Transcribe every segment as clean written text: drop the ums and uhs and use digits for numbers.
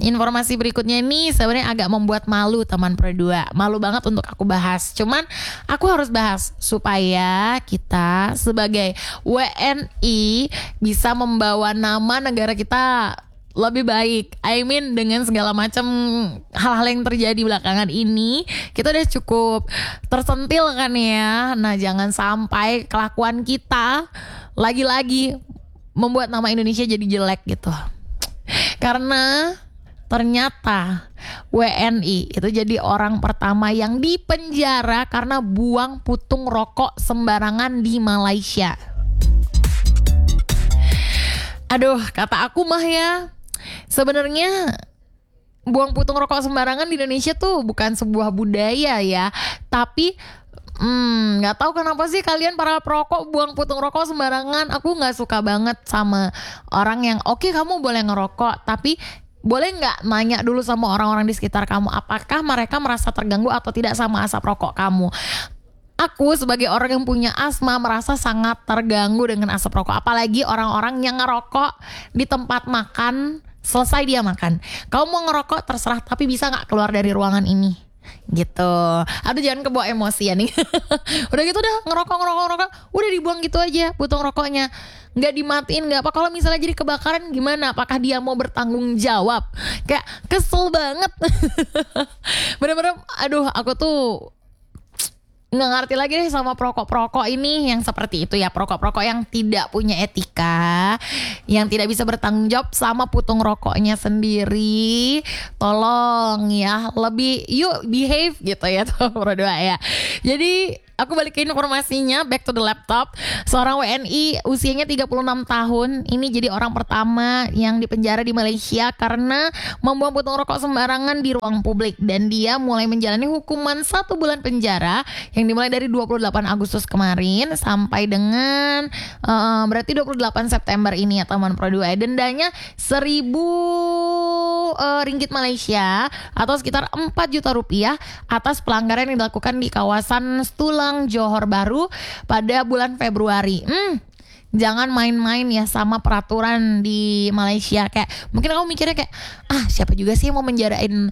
Informasi berikutnya ini sebenarnya agak membuat malu teman Pro 2. Malu banget untuk aku bahas. Cuman aku harus bahas supaya kita sebagai WNI bisa membawa nama negara kita lebih baik. I mean dengan segala macam hal-hal yang terjadi belakangan ini, kita udah cukup tersentil kan ya. Nah, jangan sampai kelakuan kita lagi-lagi membuat nama Indonesia jadi jelek gitu. Karena ternyata WNI itu jadi orang pertama yang dipenjara karena buang putung rokok sembarangan di Malaysia. Aduh, kata aku mah ya, sebenarnya buang putung rokok sembarangan di Indonesia tuh bukan sebuah budaya ya. Tapi nggak tahu kenapa sih kalian para perokok buang putung rokok sembarangan. Aku nggak suka banget sama orang yang oke, kamu boleh ngerokok, tapi boleh nggak nanya dulu sama orang-orang di sekitar kamu apakah mereka merasa terganggu atau tidak sama asap rokok kamu. Aku sebagai orang yang punya asma merasa sangat terganggu dengan asap rokok. Apalagi orang-orang yang ngerokok di tempat makan selesai dia makan. Kamu mau ngerokok terserah, tapi bisa gak keluar dari ruangan ini gitu. Aduh, jangan kebawa emosi ya nih. Udah gitu udah ngerokok udah dibuang gitu aja putung rokoknya, nggak dimatiin, nggak apa. Kalau misalnya jadi kebakaran gimana, apakah dia mau bertanggung jawab? Kayak kesel banget. Bener-bener aduh, aku tuh nggak ngerti lagi deh sama perokok-perokok ini yang seperti itu ya. Perokok-perokok yang tidak punya etika, yang tidak bisa bertanggung jawab sama putung rokoknya sendiri. Tolong ya, lebih yuk behave gitu ya tuh berdua ya. Jadi aku balik ke informasinya, back to the laptop. Seorang WNI usianya 36 tahun ini jadi orang pertama yang dipenjara di Malaysia karena membuang putung rokok sembarangan di ruang publik. Dan dia mulai menjalani hukuman 1 bulan penjara yang dimulai dari 28 Agustus kemarin sampai dengan berarti 28 September ini ya teman Pro 2. Dendanya 1.000 ringgit Malaysia atau sekitar 4 juta rupiah atas pelanggaran yang dilakukan di kawasan Stulang, Johor Bahru pada bulan Februari. Jangan main-main ya sama peraturan di Malaysia. Kayak mungkin kamu mikirnya kayak siapa juga sih yang mau menjarain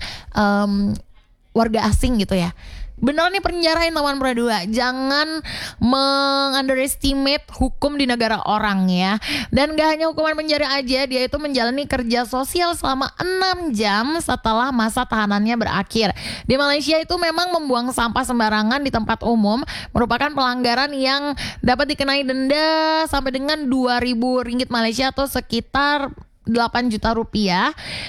warga asing gitu ya. Beneran nih penjarain teman Pro 2. Jangan meng-underestimate hukum di negara orang ya. Dan gak hanya hukuman penjara aja, dia itu menjalani kerja sosial selama 6 jam setelah masa tahanannya berakhir. Di Malaysia itu memang membuang sampah sembarangan di tempat umum merupakan pelanggaran yang dapat dikenai denda sampai dengan 2.000 ringgit Malaysia atau sekitar 8 juta rupiah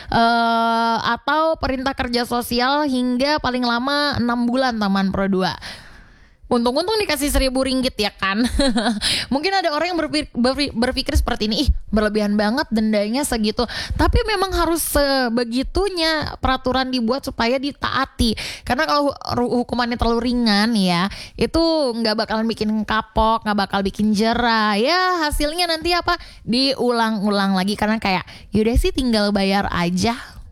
atau perintah kerja sosial hingga paling lama 6 bulan teman Pro 2. Untung-untung dikasih 1.000 ringgit ya kan. Mungkin ada orang yang berpikir seperti ini, berlebihan banget dendanya segitu. Tapi memang harus sebegitunya peraturan dibuat supaya ditaati. Karena kalau hukumannya terlalu ringan ya, itu gak bakalan bikin kapok, gak bakal bikin jera. Ya hasilnya nanti apa? Diulang-ulang lagi. Karena kayak yaudah sih tinggal bayar aja.